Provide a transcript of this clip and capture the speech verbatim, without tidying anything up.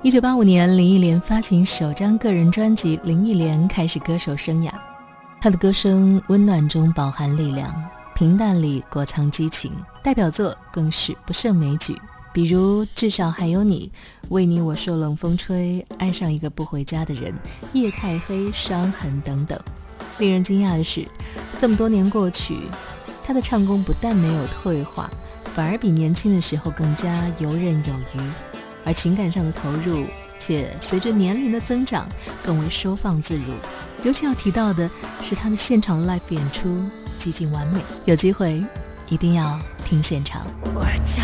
一九八五年，林忆莲发行首张个人专辑《林忆莲》，开始歌手生涯。她的歌声温暖中饱含力量，平淡里裹藏激情，代表作更是不胜枚举，比如《至少还有你》、为你我受冷风吹、爱上一个不回家的人、夜太黑、伤痕等等。令人惊讶的是，这么多年过去，她的唱功不但没有退化，反而比年轻的时候更加游刃有余，而情感上的投入却随着年龄的增长更为收放自如。尤其要提到的是她的现场 live 演出几近完美，有机会一定要听现场。